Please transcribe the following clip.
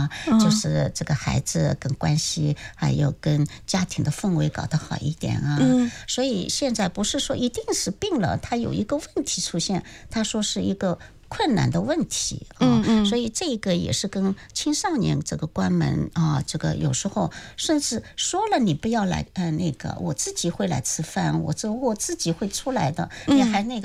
啊，就是这个孩子跟关系还有跟家庭的氛围搞得好一点啊。所以现在不是说一定是病了，他有一个问题出现，他说是一个困难的问题啊，所以这个也是跟青少年这个关门啊，这个有时候甚至说了你不要来，那个我自己会来吃饭，我自己会出来的，你还那个